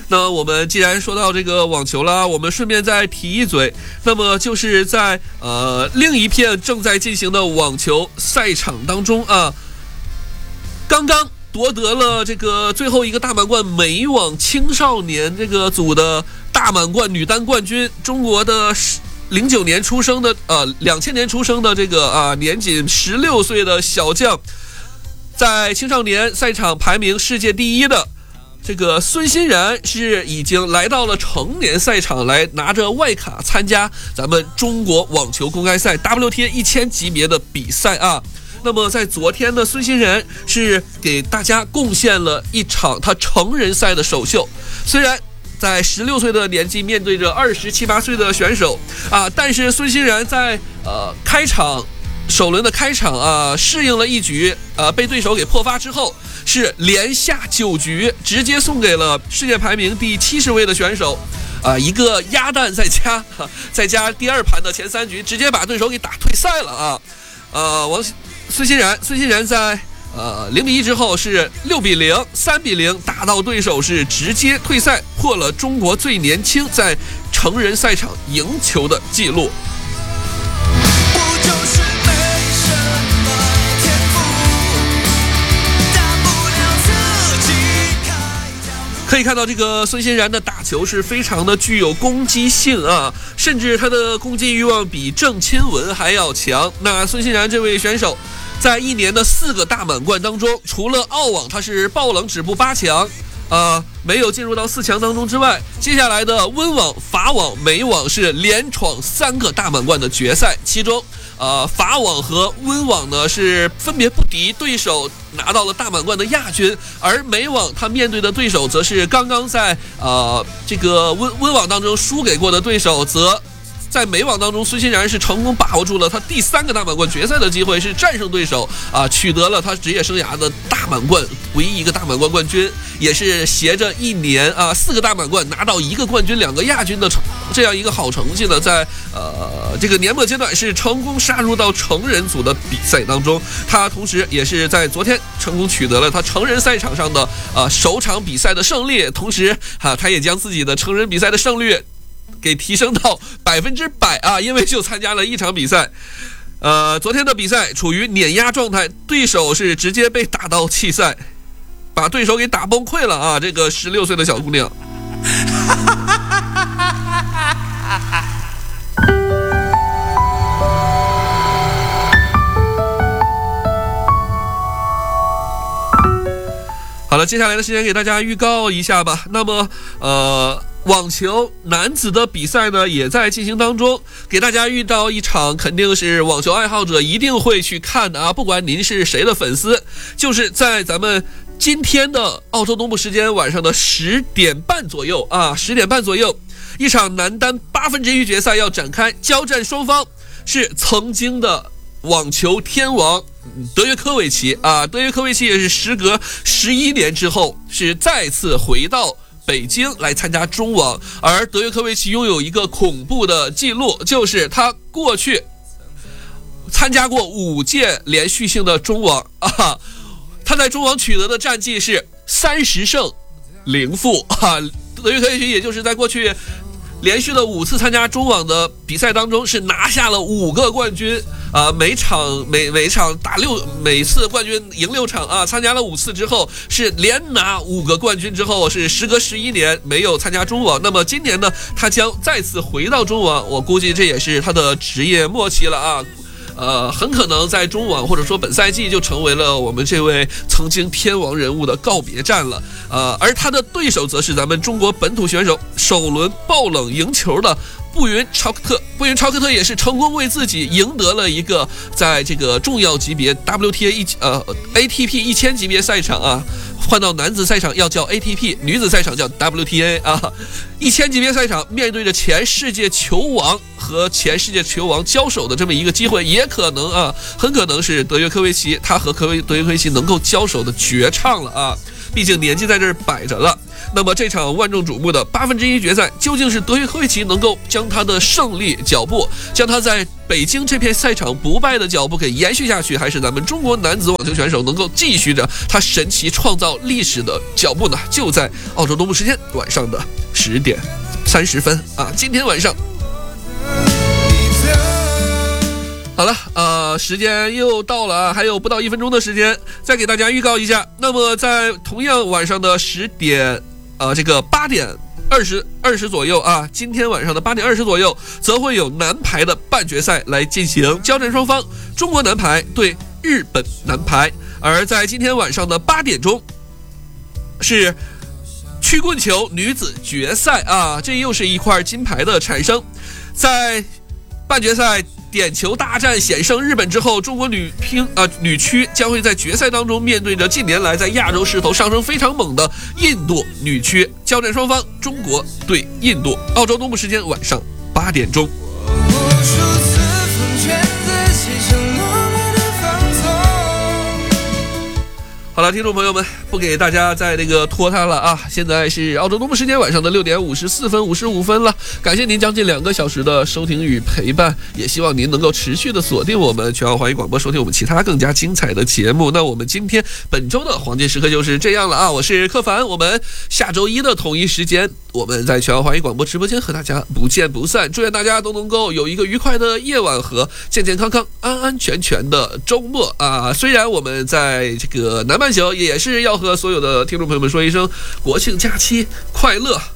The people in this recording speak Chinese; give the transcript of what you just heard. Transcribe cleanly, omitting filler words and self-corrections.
那我们既然说到这个网球了，我们顺便再提一嘴，那么就是在另一片正在进行的网球赛场当中啊，刚刚夺得了这个最后一个大满贯美网青少年这个组的大满贯女单冠军，中国的09年出生的2000年出生的这个年仅16岁的小将，在青少年赛场排名世界第一的这个孙欣然是已经来到了成年赛场，来拿着外卡参加咱们中国网球公开赛 WTA 1000级别的比赛啊。那么在昨天呢，孙欣然是给大家贡献了一场他成人赛的首秀。虽然在16岁的年纪面对着27、8岁的选手啊，但是孙欣然在首轮的开场适应了一局被对手给破发之后，是连下9局，直接送给了世界排名第70位的选手一个鸭蛋再加第二盘的前3局，直接把对手给打退赛了孙欣然在0-1之后是6-0、3-0打到对手，是直接退赛，破了中国最年轻在成人赛场赢球的记录。可以看到这个孙欣然的打球是非常的具有攻击性啊，甚至他的攻击欲望比郑钦文还要强。那孙欣然这位选手在一年的4个大满贯当中，除了澳网他是爆冷止步8强没有进入到4强当中之外，接下来的温网、法网、美网是连闯3个大满贯的决赛，其中法网和温网呢是分别不敌对手，拿到了大满贯的亚军，而美网他面对的对手则是刚刚在这个温网当中输给过的对手，则在美网当中，孙欣然是成功把握住了他第3个大满贯决赛的机会，是战胜对手取得了他职业生涯的大满贯唯一一个大满贯冠军，也是携着一年4个大满贯拿到1个冠军2个亚军的这样一个好成绩呢，在这个年末阶段是成功杀入到成人组的比赛当中。他同时也是在昨天成功取得了他成人赛场上的首场比赛的胜利，同时他也将自己的成人比赛的胜率给提升到100%因为就参加了一场比赛。昨天的比赛处于碾压状态，对手是直接被打到弃赛，把对手给打崩溃了这个16岁的小姑娘。好了，接下来的时间给大家预告一下吧。那么网球男子的比赛呢也在进行当中，给大家遇到一场肯定是网球爱好者一定会去看的不管您是谁的粉丝，就是在咱们今天的澳洲东部时间晚上的10点半左右一场男单8分之一决赛要展开，交战双方是曾经的网球天王德约科维奇德约科维奇也是时隔11年之后是再次回到北京来参加中网，而德约科维奇拥有一个恐怖的记录，就是他过去参加过5届连续性的中网他在中网取得的战绩是30胜0负德约科维奇也就是在过去连续的5次参加中网的比赛当中是拿下了5个冠军每场打每次冠军赢6场参加了5次之后是连拿5个冠军之后是时隔11年没有参加中网。那么今年呢，他将再次回到中网，我估计这也是他的职业末期了很可能在中网或者说本赛季就成为了我们这位曾经天王人物的告别战了而他的对手则是咱们中国本土选手首轮爆冷赢球的布云超克特。布云超克特也是成功为自己赢得了一个在这个重要级别 WTA ATP 1000级别赛场换到男子赛场要叫 ATP， 女子赛场叫 WTA 1000级别赛场面对着前世界球王和前世界球王交手的这么一个机会，也可能很可能是德约科维奇他和德约科维奇能够交手的绝唱了毕竟年纪在这儿摆着了。那么这场万众瞩目的1/8决赛，究竟是德约科维奇能够将他的胜利脚步，将他在北京这片赛场不败的脚步给延续下去，还是咱们中国男子网球选手能够继续着他神奇创造历史的脚步呢？就在澳洲东部时间晚上的10点30分啊，今天晚上。好了，时间又到了啊，还有不到1分钟的时间，再给大家预告一下。那么在同样晚上的10点，这个8点20左右啊，今天晚上的8点20左右，则会有男排的半决赛来进行交战双方，中国男排对日本男排。而在今天晚上的8点钟，是曲棍球女子决赛啊，这又是一块金牌的产生。在半决赛点球大战险胜日本之后，中国女区将会在决赛当中面对着近年来在亚洲势头上升非常猛的印度女区，交战双方中国对印度，澳洲东部时间晚上8点钟。好了，听众朋友们，不给大家再拖沓了啊！现在是澳洲东部时间晚上的6点54分55分了，感谢您将近2个小时的收听与陪伴，也希望您能够持续的锁定我们全澳华语广播，收听我们其他更加精彩的节目。那我们今天本周的黄金时刻就是这样了啊！我是柯凡，我们下周一的同一时间，我们在全澳华语广播直播间和大家不见不散。祝愿大家都能够有一个愉快的夜晚和健健康康、安安全全的周末啊！虽然我们在这个南半球也是要和所有的听众朋友们说一声国庆假期快乐。